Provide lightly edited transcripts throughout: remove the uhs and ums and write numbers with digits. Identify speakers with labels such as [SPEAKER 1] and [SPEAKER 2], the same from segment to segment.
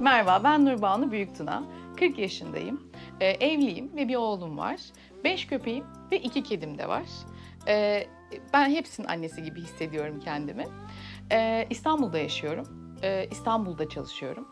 [SPEAKER 1] Merhaba, ben Nurbanu Büyüktuna. 40 yaşındayım. Evliyim ve bir oğlum var. 5 köpeğim ve 2 kedim de var. Ben hepsinin annesi gibi hissediyorum kendimi. İstanbul'da yaşıyorum. İstanbul'da çalışıyorum.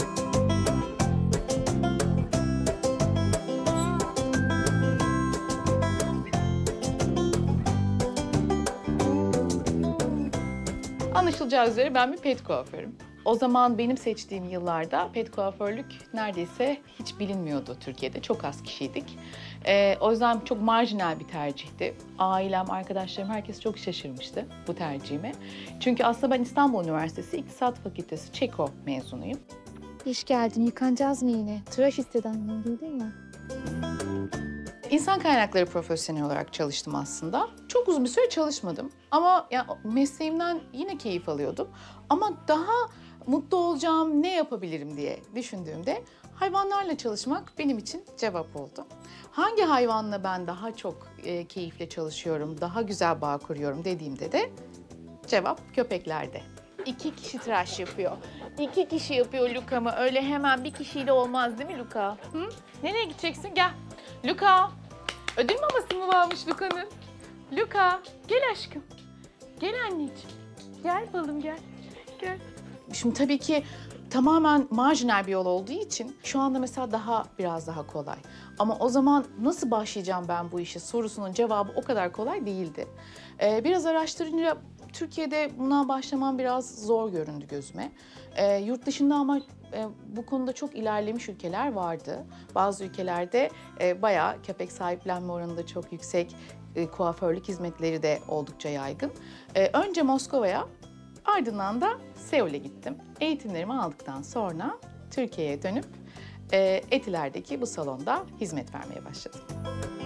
[SPEAKER 1] Anlaşılacağı üzere ben bir pet kuaförüm. O zaman benim seçtiğim yıllarda pet kuaförlük neredeyse hiç bilinmiyordu Türkiye'de. Çok az kişiydik. O yüzden çok marjinal bir tercihti. Ailem, arkadaşlarım, herkes çok şaşırmıştı bu tercihime. Çünkü aslında ben İstanbul Üniversitesi İktisat Fakültesi Çeko mezunuyum.
[SPEAKER 2] Hoş geldin. Yıkanacağız mı yine? Tıraş isteden değil mi?
[SPEAKER 1] İnsan kaynakları profesyoneli olarak çalıştım aslında. Çok uzun bir süre çalışmadım ama ya, mesleğimden yine keyif alıyordum. Ama daha mutlu olacağım, ne yapabilirim diye düşündüğümde hayvanlarla çalışmak benim için cevap oldu. Hangi hayvanla ben daha çok keyifle çalışıyorum, daha güzel bağ kuruyorum dediğimde de cevap köpeklerde. 2 kişi tıraş yapıyor. 2 kişi yapıyor Luka'mı. Öyle hemen bir kişiyle olmaz değil mi Luka? Hı? Nereye gideceksin? Gel. Luka, ödül maması mı varmış Luka'nın? Luka, gel aşkım. Gel anneciğim. Gel balım gel. Gel. Şimdi tabii ki tamamen marjinal bir yol olduğu için şu anda mesela biraz daha kolay. Ama o zaman nasıl başlayacağım ben bu işe sorusunun cevabı o kadar kolay değildi. Biraz araştırınca Türkiye'de buna başlamam biraz zor göründü gözüme. Yurt dışında ama bu konuda çok ilerlemiş ülkeler vardı. Bazı ülkelerde bayağı köpek sahiplenme oranı da çok yüksek, kuaförlük hizmetleri de oldukça yaygın. Önce Moskova'ya, ardından da Seul'e gittim. Eğitimlerimi aldıktan sonra Türkiye'ye dönüp Etiler'deki bu salonda hizmet vermeye başladım.